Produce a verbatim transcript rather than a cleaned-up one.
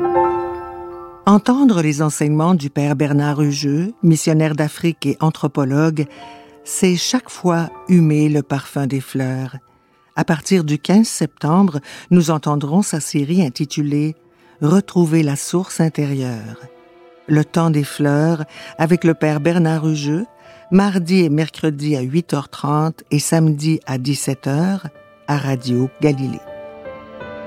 Entendre les enseignements du père Bernard Hugeux, missionnaire d'Afrique et anthropologue, c'est chaque fois humer le parfum des fleurs. À partir du quinze septembre, nous entendrons sa série intitulée « Retrouver la source intérieure ». Le temps des fleurs avec le père Bernard Hugeux, mardi et mercredi à huit heures trente et samedi à dix-sept heures à Radio Galilée.